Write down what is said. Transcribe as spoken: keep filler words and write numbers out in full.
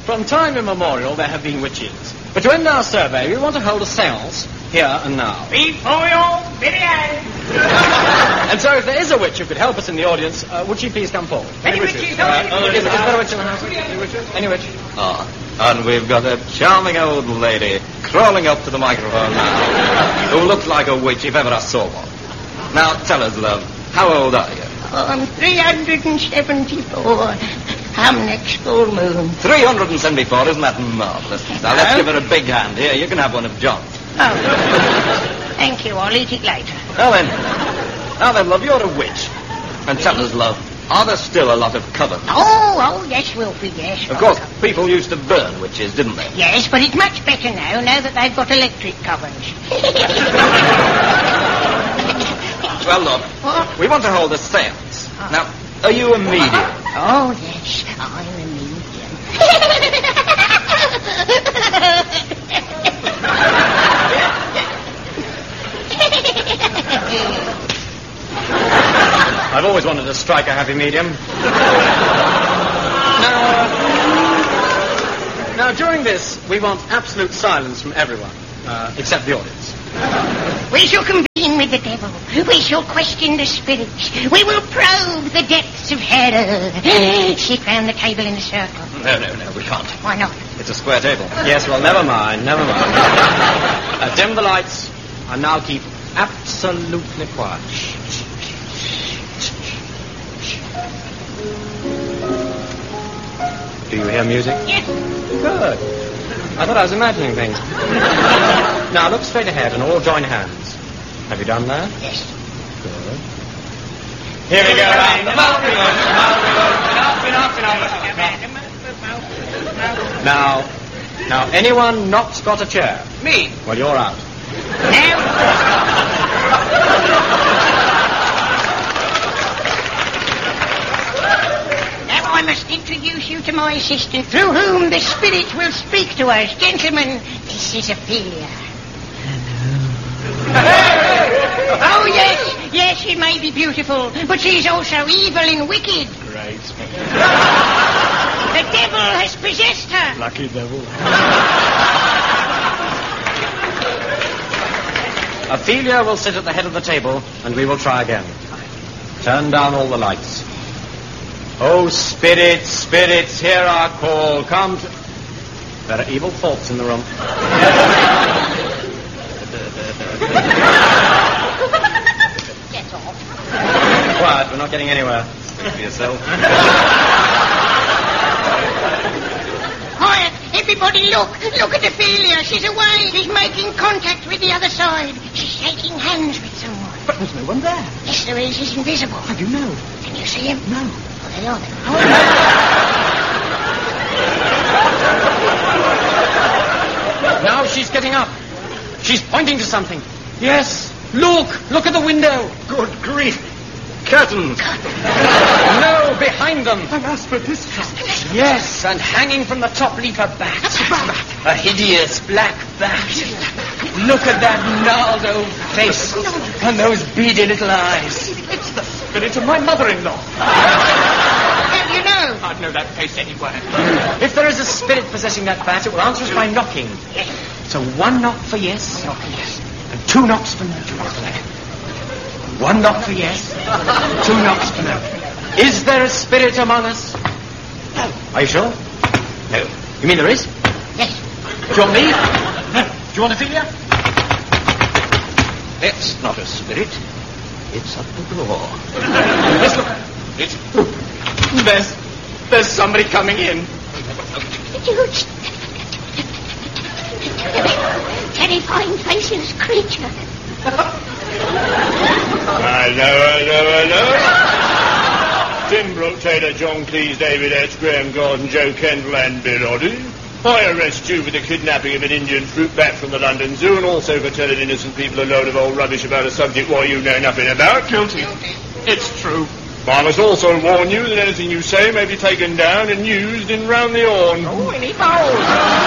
From time immemorial, there have been witches. But to end our survey, we want to hold a seance here and now. Before your very eyes. And so, if there is a witch who could help us in the audience, uh, would she please come forward? Any witches? Uh, uh, is, is there a witch in the house? Any witches? Any witch? Ah, and we've got a charming old lady crawling up to the microphone now, who looks like a witch if ever I saw one. Now, tell us, love, how old are you? Oh, I'm three hundred seventy-four. I'm next full moon. three hundred seventy-four, isn't that marvellous? Now, let's give her a big hand. Here, you can have one of John's. Oh, thank you. I'll eat it later. Now then, now then, love, you're a witch. And tell us, love, are there still a lot of covens? Oh, oh, yes, Wilfie, yes. Of course, people used to burn witches, didn't they? Yes, but it's much better now, now that they've got electric covens. Well, look, What? we want to hold a seance. Now, are you a medium? Oh, yes, I'm a medium. I've always wanted to strike a happy medium. now, now, during this, we want absolute silence from everyone, uh, except the audience. We shall convene with the devil. We shall question the spirits. We will probe the depths of hell. Sit round the table in a circle. No, no, no, we can't. Why not? It's a square table. Yes, well, never mind, never mind. uh, dim the lights, and now keep absolutely quiet. Do you hear music? Yes. Good. I thought I was imagining things. Now, look straight ahead and all join hands. Have you done that? Yes. Good. Here we go. Now, now, anyone not got a chair? Me. Well, you're out. Now, now I must introduce you to my assistant, through whom the spirit will speak to us. Gentlemen, this is Ophelia. Oh, yes, yes, she may be beautiful, but she's also evil and wicked. Great. The devil has possessed her. Lucky devil. Ophelia will sit at the head of the table, and we will try again. Turn down all the lights. Oh, spirits, spirits, hear our call. Come to... There are evil thoughts in the room. Get off. Quiet, we're not getting anywhere. Speak for yourself. Quiet, everybody look. Look at Ophelia. She's away. She's making contact with the other side. She's shaking hands with someone. But there's no one there. Yes, there is. He's invisible. How do you know? Can you see him? No. Oh, there you are then. Now she's getting up. She's pointing to something. Yes. Look. Look at the window. Good grief. Curtains. No, behind them. An aspidistra. Yes, and hanging from the top leaf a bat. A hideous black bat. Look at that gnarled old face and those beady little eyes. It's the spirit of my mother-in-law. How do you know? I'd know that face anywhere. If there is a spirit possessing that bat, it will answer us by knocking. So one knock for yes, and two knocks for no. Two knocks for no. One knock for yes, two knocks for no. Is there a spirit among us? No. Are you sure? No. You mean there is? Yes. Do you want me? No. Do you want Ophelia? It's not a spirit. It's at the door. Let's look. It's... There's... There's somebody coming in. Huge. Terrifying faceless creature. Hello, hello, hello. Tim Brooke, Taylor, John Cleese, David H. Graham Gordon, Joe Kendall and Bill Oddie. I arrest you for the kidnapping of an Indian fruit bat from the London Zoo and also for telling innocent people a load of old rubbish about a subject why you know nothing about. Guilty. It's true. I must also warn you that anything you say may be taken down and used in Round the Horn. Oh, any balls.